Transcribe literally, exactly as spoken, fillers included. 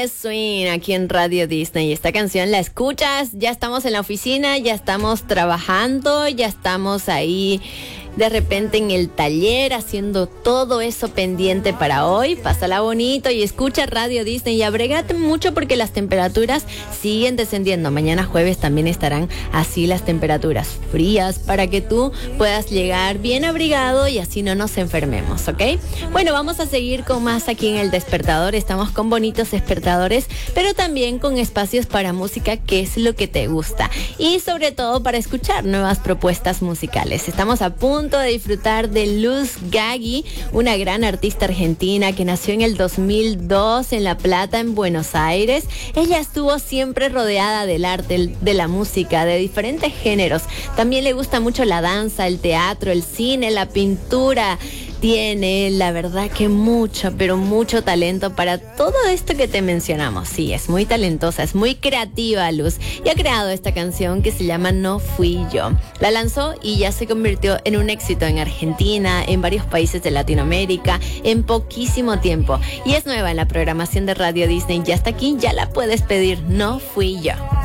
The Swing aquí en Radio Disney. Esta canción la escuchas, ya estamos en la oficina, ya estamos trabajando, ya estamos ahí de repente en el taller haciendo todo eso pendiente para hoy. Pásala bonito y escucha Radio Disney y abrégate mucho porque las temperaturas siguen descendiendo. Mañana jueves también estarán así las temperaturas frías para que tú puedas llegar bien abrigado y así no nos enfermemos, ¿ok? Bueno, vamos a seguir con más aquí en El Despertador. Estamos con bonitos despertadores, pero también con espacios para música, que es lo que te gusta, y sobre todo para escuchar nuevas propuestas musicales. Estamos a punto de disfrutar de Luz Gaggi, una gran artista argentina que nació en el dos mil dos en La Plata, en Buenos Aires. Ella estuvo siempre rodeada del arte, de la música, de diferentes géneros. También le gusta mucho la danza, el teatro, el cine, la pintura. Tiene, la verdad, que mucho, pero mucho talento para todo esto que te mencionamos. Sí, es muy talentosa, es muy creativa, Luz, y ha creado esta canción que se llama No Fui Yo. La lanzó y ya se convirtió en un éxito en Argentina, en varios países de Latinoamérica, en poquísimo tiempo. Y es nueva en la programación de Radio Disney. Ya está aquí, ya la puedes pedir. No Fui Yo.